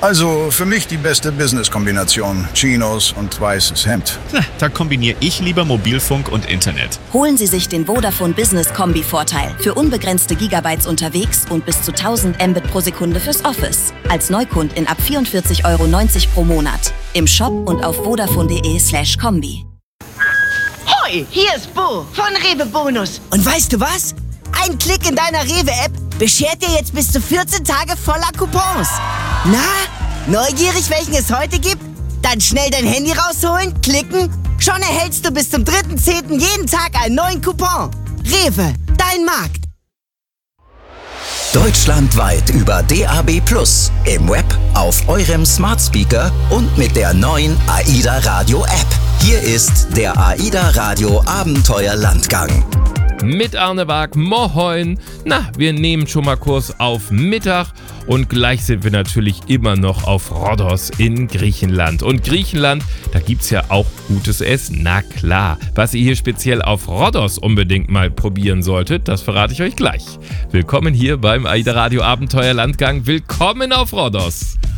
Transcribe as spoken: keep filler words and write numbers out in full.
Also für mich die beste Business-Kombination. Chinos und weißes Hemd. Na, da kombiniere ich lieber Mobilfunk und Internet. Holen Sie sich den Vodafone Business Kombi-Vorteil für unbegrenzte Gigabytes unterwegs und bis zu tausend Mbit pro Sekunde fürs Office. Als Neukundin ab vierundvierzig Euro neunzig pro Monat. Im Shop und auf vodafone.de slash Kombi. Hoi, hier ist Bo von Rewe Bonus. Und weißt du was? Ein Klick in deiner Rewe-App beschert dir jetzt bis zu vierzehn Tage voller Coupons. Na, neugierig, welchen es heute gibt? Dann schnell dein Handy rausholen, klicken. Schon erhältst du bis zum dritten zehnten jeden Tag einen neuen Coupon. Rewe, dein Markt. Deutschlandweit über D A B plus, im Web, auf eurem Smart Speaker und mit der neuen AIDA Radio App. Hier ist der AIDA Radio Abenteuer Landgang. Mit Arne Bark, moin. Na, wir nehmen schon mal Kurs auf Mittag und gleich sind wir natürlich immer noch auf Rhodos in Griechenland. Und Griechenland, da gibt's ja auch gutes Essen, na klar. Was ihr hier speziell auf Rhodos unbedingt mal probieren solltet, das verrate ich euch gleich. Willkommen hier beim AIDA Radio Abenteuer Landgang. Willkommen auf Rhodos.